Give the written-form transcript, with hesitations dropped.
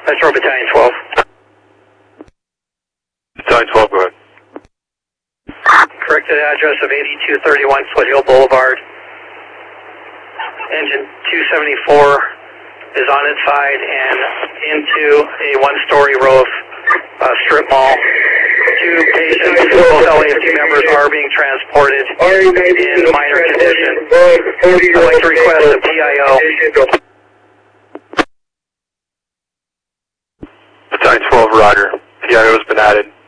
Metro Battalion 12. Battalion 12, go ahead. Corrected address of 8231 Foothill Boulevard. Engine 274 is on its side and into a one-story row of strip mall. 2 patients, both LAFT members, are being transported in minor condition. I'd like to request a PIO. Battalion 12, roger. PIO has been added.